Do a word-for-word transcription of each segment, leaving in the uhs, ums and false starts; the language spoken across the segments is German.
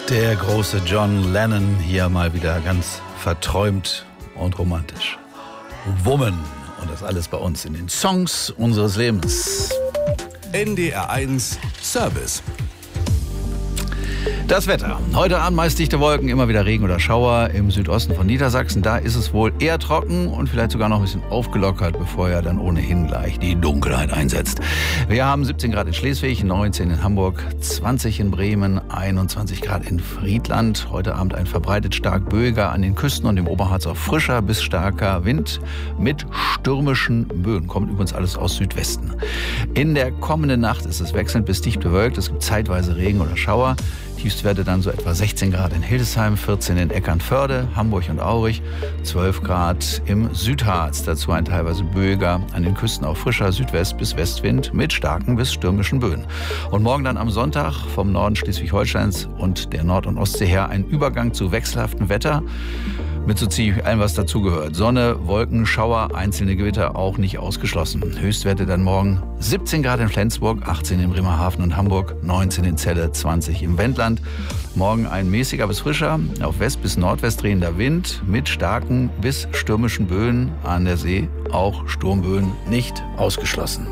Der große John Lennon hier mal wieder ganz verträumt und romantisch. Woman. Und das alles bei uns in den Songs unseres Lebens. N D R eins Service. Das Wetter. Heute Abend meist dichte Wolken, immer wieder Regen oder Schauer. Im Südosten von Niedersachsen, da ist es wohl eher trocken und vielleicht sogar noch ein bisschen aufgelockert, bevor ja dann ohnehin gleich die Dunkelheit einsetzt. Wir haben siebzehn Grad in Schleswig, neunzehn in Hamburg, zwanzig in Bremen, einundzwanzig Grad in Friedland. Heute Abend ein verbreitet stark böiger, an den Küsten und im Oberharz auch frischer bis starker Wind mit stürmischen Böen. Kommt übrigens alles aus Südwesten. In der kommenden Nacht ist es wechselnd bis dicht bewölkt. Es gibt zeitweise Regen oder Schauer. Tiefstwerte dann so etwa sechzehn Grad in Hildesheim, vierzehn in Eckernförde, Hamburg und Aurich, zwölf Grad im Südharz. Dazu ein teilweise böiger, an den Küsten auch frischer Südwest- bis Westwind mit starken bis stürmischen Böen. Und morgen dann am Sonntag vom Norden Schleswig-Holsteins und der Nord- und Ostsee her ein Übergang zu wechselhaftem Wetter. Mit so ziemlich allem, was dazugehört. Sonne, Wolken, Schauer, einzelne Gewitter auch nicht ausgeschlossen. Höchstwerte dann morgen siebzehn Grad in Flensburg, achtzehn in Bremerhaven und Hamburg, neunzehn in Celle, zwanzig im Wendland. Morgen ein mäßiger bis frischer, auf West- bis Nordwest drehender Wind mit starken bis stürmischen Böen an der See. Auch Sturmböen nicht ausgeschlossen.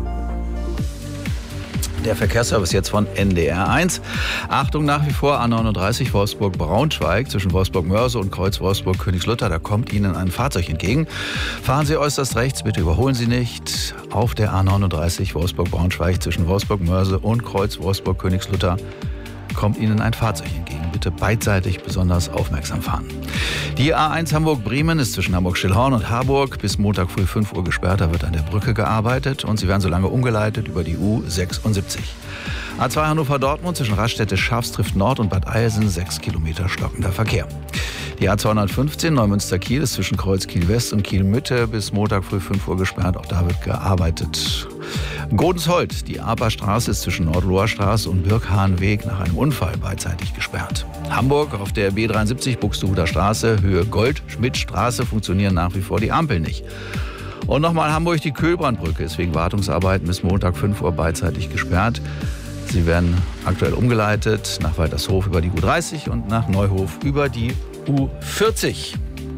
Der Verkehrsservice jetzt von N D R eins. Achtung, nach wie vor A neununddreißig Wolfsburg-Braunschweig zwischen Wolfsburg-Mörse und Kreuz Wolfsburg-Königslutter. Da kommt Ihnen ein Fahrzeug entgegen. Fahren Sie äußerst rechts, bitte überholen Sie nicht. Auf der A neununddreißig Wolfsburg-Braunschweig zwischen Wolfsburg-Mörse und Kreuz Wolfsburg-Königslutter kommt Ihnen ein Fahrzeug entgegen. Bitte beidseitig besonders aufmerksam fahren. Die A eins Hamburg-Bremen ist zwischen Hamburg-Schillhorn und Harburg bis Montag früh fünf Uhr gesperrt. Da wird an der Brücke gearbeitet und Sie werden so lange umgeleitet über die U sechsundsiebzig. A zwei Hannover-Dortmund zwischen Raststätte-Schafstrift Nord und Bad Eilsen, sechs Kilometer stockender Verkehr. Die A zweihundertfünfzehn Neumünster-Kiel ist zwischen Kreuz Kiel-West und Kiel-Mitte bis Montag früh fünf Uhr gesperrt. Auch da wird gearbeitet. Godensholt, die Aperstraße ist zwischen Nordloher Straße und Birkhahnweg nach einem Unfall beidseitig gesperrt. Hamburg auf der B dreiundsiebzig Buxtehuder Straße, Höhe Gold-Schmidt-Straße funktionieren nach wie vor die Ampeln nicht. Und nochmal Hamburg, die Köhlbrandbrücke ist wegen Wartungsarbeiten bis Montag fünf Uhr beidseitig gesperrt. Sie werden aktuell umgeleitet nach Waltershof über die U dreißig und nach Neuhof über die U vierzig.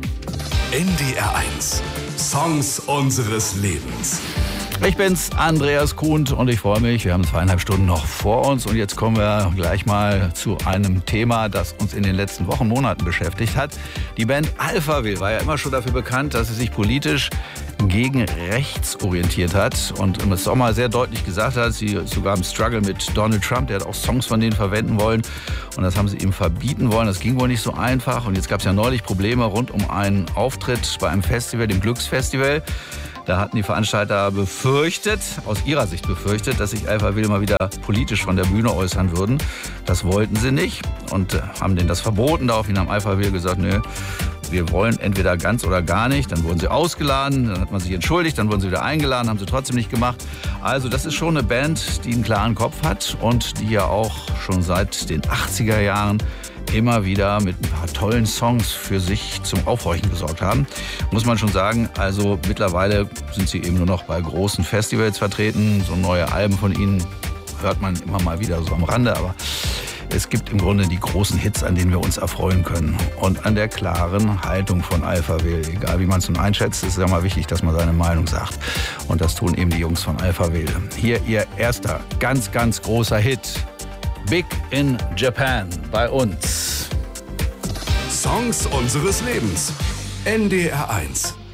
N D R eins. Songs unseres Lebens. Ich bin's, Andreas Kuhnt, und ich freue mich, wir haben zweieinhalb Stunden noch vor uns und jetzt kommen wir gleich mal zu einem Thema, das uns in den letzten Wochen, Monaten beschäftigt hat. Die Band Alphaville war ja immer schon dafür bekannt, dass sie sich politisch gegen rechts orientiert hat und im Sommer sehr deutlich gesagt hat, sie sogar im Struggle mit Donald Trump, der hat auch Songs von denen verwenden wollen und das haben sie ihm verbieten wollen. Das ging wohl nicht so einfach und jetzt gab es ja neulich Probleme rund um einen Auftritt bei einem Festival, dem Glücksfestival. Da hatten die Veranstalter befürchtet, aus ihrer Sicht befürchtet, dass sich Alphaville mal wieder politisch von der Bühne äußern würden. Das wollten sie nicht und äh, haben denen das verboten. Daraufhin haben Alphaville gesagt, nö, wir wollen entweder ganz oder gar nicht. Dann wurden sie ausgeladen, dann hat man sich entschuldigt, dann wurden sie wieder eingeladen, haben sie trotzdem nicht gemacht. Also das ist schon eine Band, die einen klaren Kopf hat und die ja auch schon seit den achtziger Jahren immer wieder mit ein paar tollen Songs für sich zum Aufhorchen gesorgt haben. Muss man schon sagen, also mittlerweile sind sie eben nur noch bei großen Festivals vertreten. So neue Alben von ihnen hört man immer mal wieder so am Rande, aber es gibt im Grunde die großen Hits, an denen wir uns erfreuen können. Und an der klaren Haltung von Alphaville. Egal wie man es nun einschätzt, ist es ja mal wichtig, dass man seine Meinung sagt. Und das tun eben die Jungs von Alphaville. Hier ihr erster, ganz, ganz großer Hit. Big in Japan bei uns. Songs unseres Lebens. N D R eins.